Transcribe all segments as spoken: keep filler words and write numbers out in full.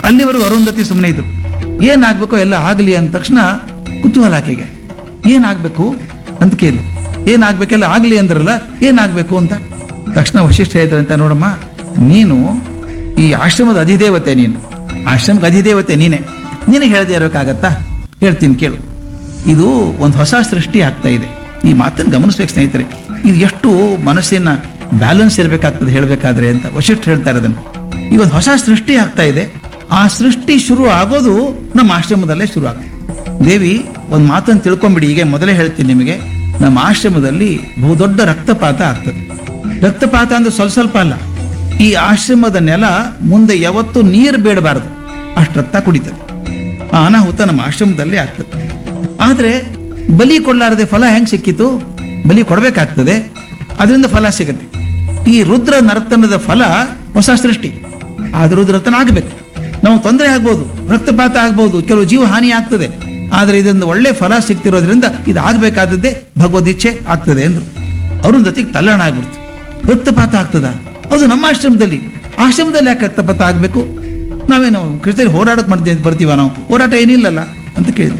ಅಲ್ಲಿವರೆಗೂ ಅರುಂಧತಿ ಸುಮ್ಮನೆ ಇದ್ರು. ಏನಾಗ್ಬೇಕೋ ಎಲ್ಲ ಆಗಲಿ ಅಂದ ತಕ್ಷಣ ಕುತೂಹಲ ಆಕೆಗೆ. ಏನಾಗ್ಬೇಕು ಅಂತ ಕೇಳಿ, ಏನಾಗ್ಬೇಕೆಲ್ಲ ಆಗ್ಲಿ ಅಂದ್ರಲ್ಲ, ಏನಾಗ್ಬೇಕು ಅಂತ ತಕ್ಷಣ ವಶಿಷ್ಠ ಹೇಳ್ತಾರಂತ, ನೋಡಮ್ಮ ನೀನು ಈ ಆಶ್ರಮದ ಅಧಿದೇವತೆ, ನೀನು ಆಶ್ರಮದ ಅಧಿದೇವತೆ ನೀನೆ, ನಿನಗೆ ಹೇಳದೆ ಇರೋಕ್ಕಾಗತ್ತಾ? ಹೇಳ್ತೀನಿ ಕೇಳು. ಇದು ಒಂದು ಹೊಸ ಸೃಷ್ಟಿ ಆಗ್ತಾ ಇದೆ. ಈ ಮಾತನ್ನು ಗಮನಿಸ್ಬೇಕು ಸ್ನೇಹಿತರೆ. ಇದು ಎಷ್ಟು ಮನಸ್ಸಿನ ಬ್ಯಾಲೆನ್ಸ್ ಇರಬೇಕಾಗ್ತದೆ ಹೇಳಬೇಕಾದ್ರೆ ಅಂತ ವಶಿಷ್ಠ ಹೇಳ್ತಾರೆ ಅದನ್ನು. ಈಗ ಒಂದು ಹೊಸ ಸೃಷ್ಟಿ ಆಗ್ತಾ ಇದೆ. ಆ ಸೃಷ್ಟಿ ಶುರು ಆಗೋದು ನಮ್ಮ ಆಶ್ರಮದಲ್ಲೇ ಶುರು ಆಗ್ತದೆ. ದೇವಿ ಒಂದು ಮಾತನ್ನು ತಿಳ್ಕೊಂಬಿಡಿ, ಈಗ ಮೊದಲೇ ಹೇಳ್ತೀನಿ ನಿಮಗೆ. ನಮ್ಮ ಆಶ್ರಮದಲ್ಲಿ ಬಹುದೊಡ್ಡ ರಕ್ತಪಾತ ಆಗ್ತದೆ. ರಕ್ತಪಾತ ಅಂದ್ರೆ ಸ್ವಲ್ಪ ಸ್ವಲ್ಪ ಅಲ್ಲ, ಈ ಆಶ್ರಮದ ನೆಲ ಮುಂದೆ ಯಾವತ್ತೂ ನೀರು ಬೇಡಬಾರದು, ಅಷ್ಟು ರಕ್ತ ಕುಡಿತದೆ. ಆ ಅನಾಹುತ ನಮ್ಮ ಆಶ್ರಮದಲ್ಲಿ ಆಗ್ತದೆ. ಆದ್ರೆ ಬಲಿ ಕೊಡಲಾರದೆ ಫಲ ಹೆಂಗ್ ಸಿಕ್ಕಿತು? ಬಲಿ ಕೊಡಬೇಕಾಗ್ತದೆ, ಅದರಿಂದ ಫಲ ಸಿಗುತ್ತೆ. ಈ ರುದ್ರ ನರ್ತನದ ಫಲ ಹೊಸ ಸೃಷ್ಟಿ. ಆದ್ರೆ ರುದ್ರ ನರ್ತನ ಆಗಬೇಕು. ನಾವು ತೊಂದರೆ ಆಗ್ಬೋದು, ರಕ್ತಪಾತ ಆಗ್ಬೋದು, ಕೆಲವು ಜೀವ ಹಾನಿ ಆಗ್ತದೆ, ಆದ್ರೆ ಇದರಿಂದ ಒಳ್ಳೆ ಫಲ ಸಿಗ್ತಿರೋದ್ರಿಂದ ಇದು ಆಗ್ಬೇಕಾದದ್ದೇ ಭಗವದಿಚ್ಛೆ ಆಗ್ತದೆ ಎಂದು ಅರುಂಧತಿಗೆ ತಲ್ಲಣ ಆಗ್ಬಿಡ್ತು. ರಕ್ತಪಾತ ಆಗ್ತದ? ಅದು ನಮ್ಮ ಆಶ್ರಮದಲ್ಲಿ. ಆಶ್ರಮದಲ್ಲಿ ಯಾಕೆ ರಕ್ತಪಾತ ಆಗ್ಬೇಕು? ನಾವೇನು ಕ್ರಿಸ್ತರು ಹೋರಾಡೋಕೆ ಮಾಡ್ತೀವಿ ಬರ್ತೀವ? ನಾವು ಹೋರಾಟ ಏನಿಲ್ಲಲ್ಲ ಅಂತ ಕೇಳಿದ್ವಿ.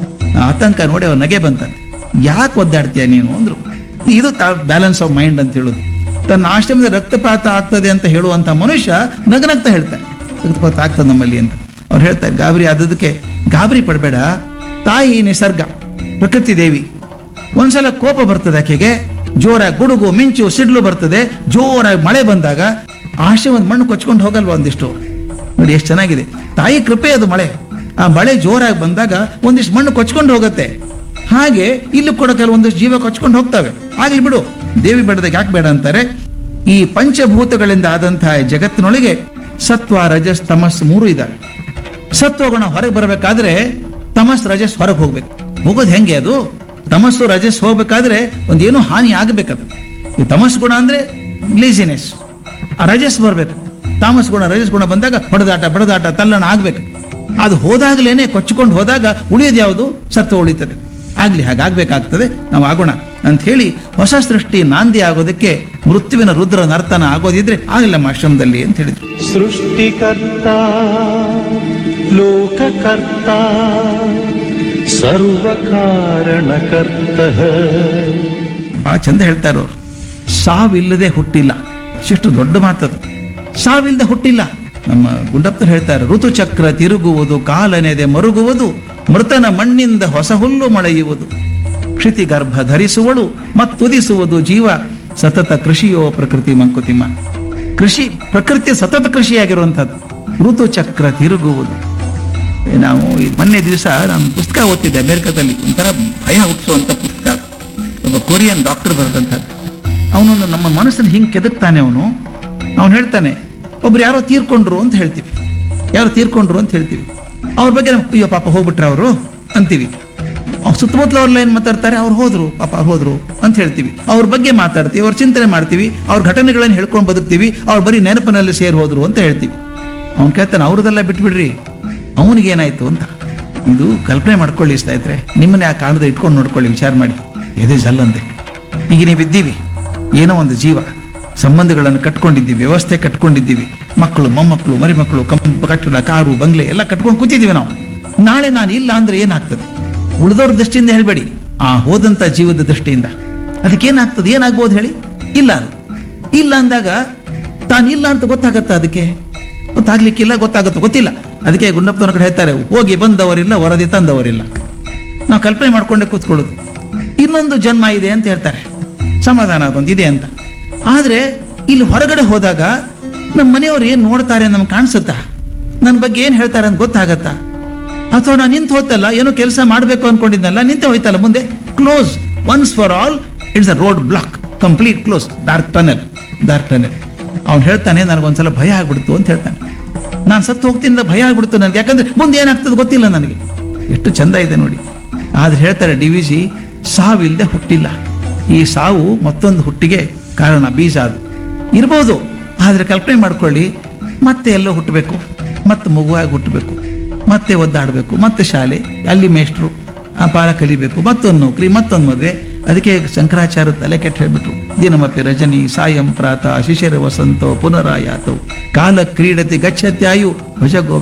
ಆತಂಕ ನೋಡಿ ಅವ್ರ ನಗೆ ಬಂತಂತೆ. ಯಾಕೆ ಒದ್ದಾಡ್ತೀಯ ನೀನು ಅಂದ್ರು. ಇದು ಬ್ಯಾಲೆನ್ಸ್ ಆಫ್ ಮೈಂಡ್ ಅಂತ ಹೇಳುದು. ತನ್ನ ಆಶ್ರಮದ ರಕ್ತಪಾತ ಆಗ್ತದೆ ಅಂತ ಹೇಳುವಂತ ಮನುಷ್ಯ ನಗನಗ್ತಾ ಹೇಳ್ತಾರೆ, ರಕ್ತಪಾತ ಆಗ್ತದೆ ನಮ್ಮಲ್ಲಿ ಅಂತ. ಅವ್ರು ಹೇಳ್ತಾರೆ, ಗಾಬರಿ ಆದದಕ್ಕೆ ಗಾಬರಿ ಪಡಬೇಡ, ತಾಯಿ ನಿಸರ್ಗ ಪ್ರಕೃತಿ ದೇವಿ. ಒಂದ್ಸಲ ಕೋಪ ಬರ್ತದೆ ಆಕೆಗೆ, ಜೋರಾಗಿ ಗುಡುಗು ಮಿಂಚು ಸಿಡ್ಲು ಬರ್ತದೆ, ಜೋರಾಗಿ ಮಳೆ ಬಂದಾಗ ಆಶ್ರಮದ ಮಣ್ಣು ಕೊಚ್ಕೊಂಡು ಹೋಗಲ್ವ ಒಂದಿಷ್ಟು? ನೋಡಿ ಎಷ್ಟು ಚೆನ್ನಾಗಿದೆ, ತಾಯಿ ಕೃಪೆ ಅದು ಮಳೆ. ಆ ಮಳೆ ಜೋರಾಗಿ ಬಂದಾಗ ಒಂದಿಷ್ಟು ಮಣ್ಣು ಕೊಚ್ಕೊಂಡು ಹೋಗುತ್ತೆ. ಹಾಗೆ ಇಲ್ಲೂ ಕೂಡ ಕೆಲವೊಂದಿಷ್ಟು ಜೀವ ಕೊಚ್ಕೊಂಡು ಹೋಗ್ತವೆ. ಆಗ್ಲಿ ಬಿಡು, ದೇವಿ ಬೇಡದಾಗ ಯಾಕೆ ಬೇಡ ಅಂತಾರೆ? ಈ ಪಂಚಭೂತಗಳಿಂದ ಆದಂತಹ ಜಗತ್ತಿನೊಳಗೆ ಸತ್ವ ರಜಸ್ ತಮಸ್ ಮೂರು ಇದ್ದಾವೆ. ಸತ್ವಗುಣ ಹೊರಗೆ ಬರಬೇಕಾದ್ರೆ ತಮಸ್ ರಜಸ್ ಹೊರಗೆ ಹೋಗ್ಬೇಕು. ಹೋಗೋದು ಹೆಂಗೆ ಅದು? ತಮಸ್ಸು ರಜಸ್ ಹೋಗ್ಬೇಕಾದ್ರೆ ಒಂದೇನೋ ಹಾನಿ ಆಗ್ಬೇಕದು. ಈ ತಮಸ್ ಗುಣ ಅಂದ್ರೆ ಲೇಸಿನೆಸ್, ಆ ರಜಸ್ ಬರ್ಬೇಕು. ತಾಮಸ್ ಗುಣ ರಜಸ್ ಗುಣ ಬಂದಾಗ ಹೊಡೆದಾಟ ಬಡದಾಟ ತಲ್ಲಣ ಆಗ್ಬೇಕು. ಅದು ಹೋದಾಗ್ಲೇನೆ ಕೊಚ್ಚಿಕೊಂಡು ಹೋದಾಗ ಉಳಿಯೋದು ಯಾವುದು? ಸತ್ವ ಉಳಿತದೆ. ಆಗ್ಲಿ, ಹಾಗಾಗ್ಬೇಕಾಗ್ತದೆ, ನಾವು ಆಗೋಣ ಅಂತ ಹೇಳಿ ಹೊಸ ಸೃಷ್ಟಿ ನಾಂದಿ ಆಗೋದಕ್ಕೆ ಮೃತ್ಯುವಿನ ರುದ್ರ ನರ್ತನ ಆಗೋದಿದ್ರೆ ಆಗಲ್ಲ ನಮ್ಮ ಆಶ್ರಮದಲ್ಲಿ ಅಂತ ಹೇಳಿದ್ರು. ಸೃಷ್ಟಿಕರ್ತ ಲೋಕಕರ್ತ ಸರ್ವ ಕಾರಣಕರ್ತ. ಬಹಳ ಚಂದ ಹೇಳ್ತಾರ ಅವರು. ಸಾವಿಲ್ಲದೆ ಹುಟ್ಟಿಲ್ಲ. ಎಷ್ಟು ದೊಡ್ಡ ಮಾತದು. ಸಾವಿಲ್ಲದೆ ಹುಟ್ಟಿಲ್ಲ. ನಮ್ಮ ಗುಂಡಪ್ಪರು ಹೇಳ್ತಾರೆ, ಋತುಚಕ್ರ ತಿರುಗುವುದು, ಕಾಲನೆದೆ ಮರುಗುವುದು, ಮೃತನ ಮಣ್ಣಿಂದ ಹೊಸ ಹುಲ್ಲು ಮೊಳೆಯುವುದು, ಕ್ಷಿತಿ ಗರ್ಭ ಧರಿಸುವಳು ಮತ್ತುದಿಸುವುದು ಜೀವ, ಸತತ ಕೃಷಿಯೋ ಪ್ರಕೃತಿ ಮಂಕುತಿಮ್ಮ. ಕೃಷಿ ಪ್ರಕೃತಿ ಸತತ ಕೃಷಿಯಾಗಿರುವಂಥದ್ದು. ಋತುಚಕ್ರ ತಿರುಗುವುದು. ನಾವು ಈ ಮೊನ್ನೆ ದಿವಸ ನಾನು ಪುಸ್ತಕ ಓದ್ತಿದ್ದೆ ಅಮೆರಿಕದಲ್ಲಿ, ಒಂಥರ ಭಯ ಹುಟ್ಟಿಸುವಂತ ಪುಸ್ತಕ. ಒಬ್ಬ ಕೊರಿಯನ್ ಡಾಕ್ಟರ್ ಬರೆದಂಥದ್ದು. ಅವನೊಂದು ನಮ್ಮ ಮನಸ್ಸನ್ನು ಹಿಂಗೆ ಕೆದಕ್ತಾನೆ ಅವನು. ಅವನು ಹೇಳ್ತಾನೆ, ಒಬ್ರು ಯಾರೋ ತೀರ್ಕೊಂಡ್ರು ಅಂತ ಹೇಳ್ತೀವಿ, ಯಾರೋ ತೀರ್ಕೊಂಡ್ರು ಅಂತ ಹೇಳ್ತೀವಿ. ಅವ್ರ ಬಗ್ಗೆ ನಮ್ಗೆ ಅಯ್ಯೋ ಪಾಪ ಹೋಗ್ಬಿಟ್ರೆ ಅವರು ಅಂತೀವಿ. ಅವ್ರು ಸುತ್ತಮುತ್ತಲ ಅವ್ರಲ್ಲ ಏನ್ ಮಾತಾಡ್ತಾರೆ, ಅವ್ರು ಹೋದ್ರು ಪಾಪ ಅವ್ರು ಹೋದ್ರು ಅಂತ ಹೇಳ್ತೀವಿ. ಅವ್ರ ಬಗ್ಗೆ ಮಾತಾಡ್ತೀವಿ, ಅವ್ರ ಚಿಂತನೆ ಮಾಡ್ತೀವಿ, ಅವ್ರ ಘಟನೆಗಳನ್ನು ಹೇಳ್ಕೊಂಡು ಬದುಕ್ತೀವಿ. ಅವ್ರು ಬರೀ ನೆನಪಿನಲ್ಲಿ ಸೇರ್ ಹೋದ್ರು ಅಂತ ಹೇಳ್ತೀವಿ. ಅವ್ನು ಕೇಳ್ತಾನೆ, ಅವ್ರದೆಲ್ಲ ಬಿಟ್ಬಿಡ್ರಿ, ಅವನಿಗೆ ಏನಾಯ್ತು ಅಂತ. ಇದು ಕಲ್ಪನೆ ಮಾಡ್ಕೊಳ್ಳಿ ಸ್ನೇಹಿತರೆ. ನಿಮ್ಮನ್ನ ಆ ಕಾರಣದ ಇಟ್ಕೊಂಡು ನೋಡ್ಕೊಳ್ಳಿ, ವಿಚಾರ ಮಾಡಿ. ಎದೆ ಜಲ್ಲಂತೆ. ಈಗ ನೀವು ಇದ್ದೀವಿ, ಏನೋ ಒಂದು ಜೀವ, ಸಂಬಂಧಗಳನ್ನು ಕಟ್ಕೊಂಡಿದ್ದೀವಿ, ವ್ಯವಸ್ಥೆ ಕಟ್ಕೊಂಡಿದ್ದೀವಿ, ಮಕ್ಕಳು ಮೊಮ್ಮಕ್ಕಳು ಮರಿಮಕ್ಕಳು, ಕಂಪ ಕಟ್ಟಡ ಕಾರು ಬಂಗ್ಲೆ ಎಲ್ಲ ಕಟ್ಕೊಂಡು ಕೂತಿದ್ದೀವಿ ನಾವು. ನಾಳೆ ನಾನು ಇಲ್ಲ ಅಂದ್ರೆ ಏನಾಗ್ತದೆ? ಉಳಿದವ್ರ ದೃಷ್ಟಿಯಿಂದ ಹೇಳ್ಬೇಡಿ, ಆ ಹೋದಂತ ಜೀವದ ದೃಷ್ಟಿಯಿಂದ ಅದಕ್ಕೇನಾಗ್ತದೆ? ಏನಾಗ್ಬೋದು ಹೇಳಿ? ಇಲ್ಲ ಅದು ಇಲ್ಲ ಅಂದಾಗ ತಾನಿಲ್ಲ ಅಂತ ಗೊತ್ತಾಗತ್ತ? ಅದಕ್ಕೆ ಗೊತ್ತಾಗ್ಲಿಕ್ಕಿಲ್ಲ, ಗೊತ್ತಾಗತ್ತ ಗೊತ್ತಿಲ್ಲ. ಅದಕ್ಕೆ ಗುಂಡಪ್ಪನ ಕಡೆ ಹೇಳ್ತಾರೆ, ಹೋಗಿ ಬಂದವರಿಲ್ಲ ವರದಿ ತಂದವರಿಲ್ಲ. ನಾವು ಕಲ್ಪನೆ ಮಾಡ್ಕೊಂಡೆ ಕೂತ್ಕೊಳ್ಳೋದು. ಇನ್ನೊಂದು ಜನ್ಮ ಇದೆ ಅಂತ ಹೇಳ್ತಾರೆ, ಸಮಾಧಾನ ಅದೊಂದು ಇದೆ ಅಂತ. ಆದ್ರೆ ಇಲ್ಲಿ ಹೊರಗಡೆ ಹೋದಾಗ ನಮ್ಮ ಮನೆಯವ್ರು ಏನ್ ನೋಡ್ತಾರೆ ನಮ್ಗೆ ಕಾಣಿಸುತ್ತಾ? ನನ್ನ ಬಗ್ಗೆ ಏನ್ ಹೇಳ್ತಾರೆ ಅಂತ ಗೊತ್ತಾಗತ್ತಾ? ಅಥವಾ ನಾನು ನಿಂತು ಹೋತಲ್ಲ, ಏನೋ ಕೆಲಸ ಮಾಡ್ಬೇಕು ಅನ್ಕೊಂಡಿದ್ನಲ್ಲ, ನಿಂತೆ ಹೋಯ್ತಲ್ಲ ಮುಂದೆ. Close once for all, it's a road block, complete close, dark tunnel, dark tunnel. ಅವ್ನು ಹೇಳ್ತಾನೆ, ನನಗೊಂದ್ಸಲ ಭಯ ಆಗ್ಬಿಡ್ತು ಅಂತ ಹೇಳ್ತಾನೆ. ನಾನು ಸತ್ತು ಹೋಗ್ತಿಂದ ಭಯ ಆಗ್ಬಿಡ್ತು ನನಗೆ, ಯಾಕಂದ್ರೆ ಮುಂದೆ ಏನಾಗ್ತದೆ ಗೊತ್ತಿಲ್ಲ ನನಗೆ. ಎಷ್ಟು ಚಂದ ಇದೆ ನೋಡಿ. ಆದ್ರೆ ಹೇಳ್ತಾರೆ ಡಿ ವಿ ಜಿ, ಸಾವಿಲ್ಲದೆ ಹುಟ್ಟಿಲ್ಲ. ಈ ಸಾವು ಮತ್ತೊಂದು ಹುಟ್ಟಿಗೆ ಕಾರಣ, ಬೀಜ ಅದು ಇರ್ಬೋದು. ಆದ್ರೆ ಕಲ್ಪನೆ ಮಾಡ್ಕೊಳ್ಳಿ, ಮತ್ತೆ ಎಲ್ಲೋ ಹುಟ್ಟಬೇಕು, ಮತ್ತೆ ಮಗುವಾಗಿ ಹುಟ್ಟಬೇಕು, ಮತ್ತೆ ಒದ್ದಾಡಬೇಕು, ಮತ್ತೆ ಶಾಲೆ, ಅಲ್ಲಿ ಮೇಷ್ಟ್ರು, ಆ ಪಾಠ ಕಲಿಬೇಕು, ಮತ್ತೊಂದು ನೌಕರಿ, ಮತ್ತೊಂದು ಮದುವೆ. ಅದಕ್ಕೆ ಶಂಕರಾಚಾರ್ಯ ತಲೆ ಕೆಟ್ಟ ಹೇಳ್ಬಿಟ್ರು, ದಿನಮಪಿ ರಜನಿ ಸಾಯಂ ಪ್ರಾತಃ ಶಿಶಿರ ವಸಂತೋ ಪುನರಾಯಾತೋ ಕಾಲ ಕ್ರೀಡತಿ ಗಚ್ಚತ್ಯಾಯು ಭುಜಗೋ